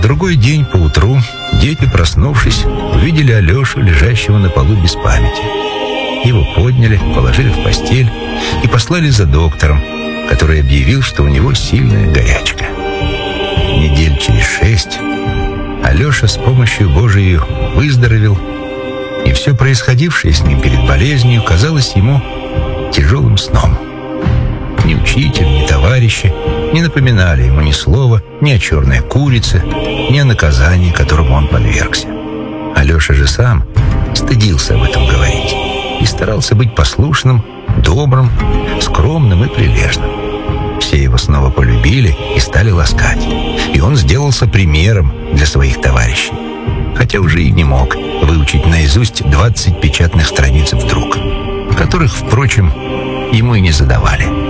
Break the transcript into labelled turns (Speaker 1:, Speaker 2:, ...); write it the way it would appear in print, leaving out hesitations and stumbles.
Speaker 1: другой день поутру дети, проснувшись, увидели Алешу, лежащего на полу без памяти. Его подняли, положили в постель и послали за доктором, который объявил, что у него сильная горячка. Недель через 6 Алеша с помощью Божией выздоровел, и все происходившее с ним перед болезнью казалось ему тяжелым сном. Ни учитель, ни товарищи не напоминали ему ни слова ни о черной курице, ни о наказании, которому он подвергся. Алеша же сам стыдился об этом говорить и старался быть послушным, добрым, скромным и прилежным. Все его снова полюбили и стали ласкать, и он сделался примером для своих товарищей, хотя уже и не мог выучить наизусть 20 печатных страниц вдруг, которых, впрочем, ему и не задавали.